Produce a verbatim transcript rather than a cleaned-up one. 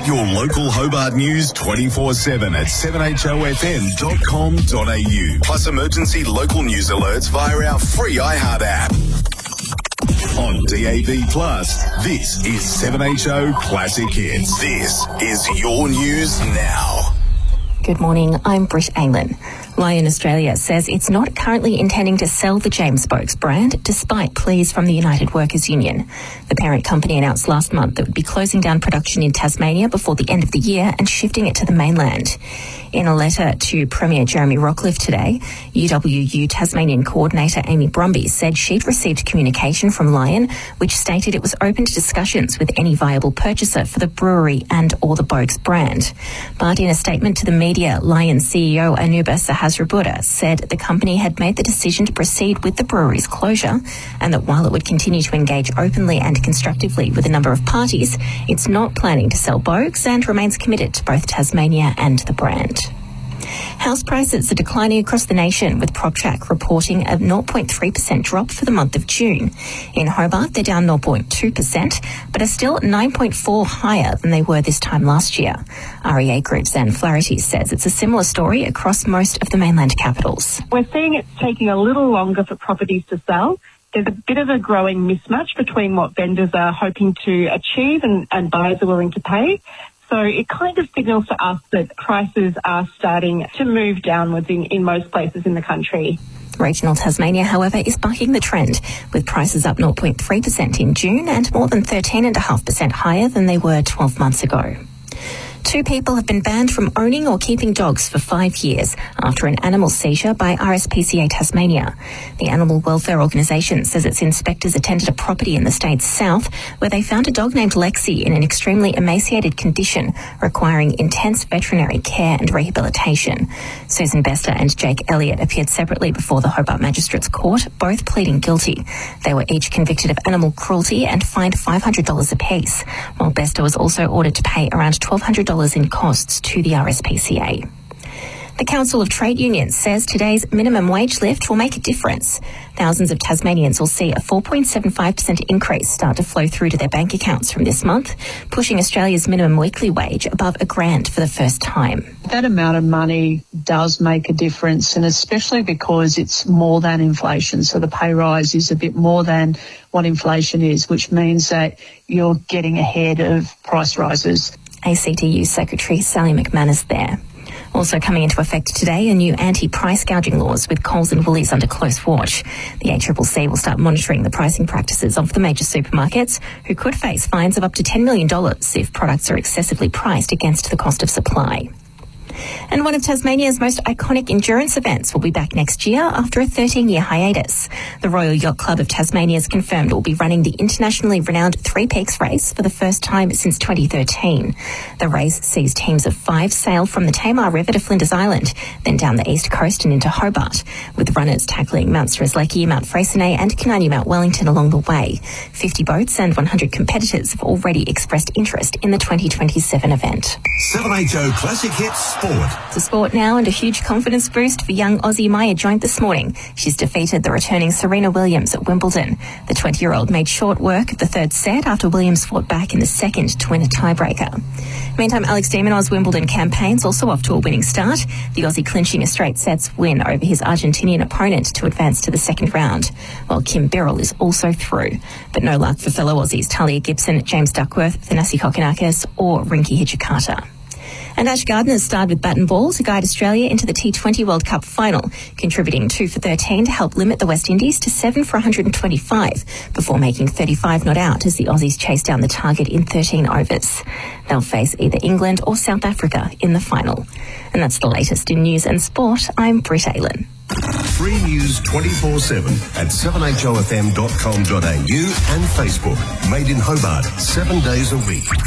Get your local Hobart news twenty-four seven at seven h o f m dot com dot a u. Plus emergency local news alerts via our free iHeart app. On D A B Plus, this is seven H O Classic Hits. This is your news now. Good morning, I'm Britt Aylan. Lion Australia says it's not currently intending to sell the James Boakes brand, despite pleas from the United Workers Union. The parent company announced last month that it would be closing down production in Tasmania before the end of the year and shifting it to the mainland. In a letter to Premier Jeremy Rockliff today, U W U Tasmanian Coordinator Amy Brumby said she'd received communication from Lion, which stated it was open to discussions with any viable purchaser for the brewery and or the Boakes brand. But in a statement to the media, Lion C E O Anuba Sahasrabudda said the company had made the decision to proceed with the brewery's closure, and that while it would continue to engage openly and constructively with a number of parties, it's not planning to sell Boakes and remains committed to both Tasmania and the brand. House prices are declining across the nation, with PropTrack reporting a zero point three percent drop for the month of June. In Hobart, they're down zero point two percent, but are still nine point four percent higher than they were this time last year. R E A Group's Anne Flaherty says it's a similar story across most of the mainland capitals. We're seeing it's taking a little longer for properties to sell. There's a bit of a growing mismatch between what vendors are hoping to achieve and, and buyers are willing to pay. So it kind of signals to us that prices are starting to move downwards in, in most places in the country. Regional Tasmania, however, is bucking the trend, with prices up zero point three percent in June and more than thirteen point five percent higher than they were twelve months ago. Two people have been banned from owning or keeping dogs for five years after an animal seizure by R S P C A Tasmania. The animal welfare organisation says its inspectors attended a property in the state's south where they found a dog named Lexi in an extremely emaciated condition requiring intense veterinary care and rehabilitation. Susan Bester and Jake Elliott appeared separately before the Hobart Magistrates Court, both pleading guilty. They were each convicted of animal cruelty and fined five hundred dollars apiece, while Bester was also ordered to pay around twelve hundred dollars in costs to the R S P C A. The Council of Trade Unions says today's minimum wage lift will make a difference. Thousands of Tasmanians will see a four point seven five percent increase start to flow through to their bank accounts from this month, pushing Australia's minimum weekly wage above a grand for the first time. That amount of money does make a difference, and especially because it's more than inflation. So the pay rise is a bit more than what inflation is, which means that you're getting ahead of price rises. A C T U Secretary Sally McManus there. Also coming into effect today are new anti-price gouging laws, with Coles and Woolies under close watch. The A C C C will start monitoring the pricing practices of the major supermarkets, who could face fines of up to ten million dollars if products are excessively priced against the cost of supply. And one of Tasmania's most iconic endurance events will be back next year after a thirteen-year hiatus. The Royal Yacht Club of Tasmania has confirmed it will be running the internationally renowned Three Peaks race for the first time since twenty thirteen. The race sees teams of five sail from the Tamar River to Flinders Island, then down the east coast and into Hobart, with runners tackling Mount Strzelecki, Mount Freycinet and Cananya Mount Wellington along the way. fifty boats and one hundred competitors have already expressed interest in the twenty twenty-seven event. seven H O Classic Hits Sport. To sport now, and a huge confidence boost for young Aussie Maya Joint this morning. She's defeated the returning Serena Williams at Wimbledon. The twenty-year-old made short work of the third set after Williams fought back in the second to win a tiebreaker. Meantime, Alex de Minaur's Wimbledon campaign's also off to a winning start, the Aussie clinching a straight sets win over his Argentinian opponent to advance to the second round, while Kim Birrell is also through. But no luck for fellow Aussies Talia Gibson, James Duckworth, Thanasi Kokkinakis or Rinky Hijikata. And Ash Gardner starred with bat and ball to guide Australia into the T twenty World Cup final, contributing two for thirteen to help limit the West Indies to seven for one hundred twenty-five, before making thirty-five not out as the Aussies chase down the target in thirteen overs. They'll face either England or South Africa in the final. And that's the latest in news and sport. I'm Britt Aylan. Free news twenty-four seven at seven h o f m dot com dot a u and Facebook. Made in Hobart, seven days a week.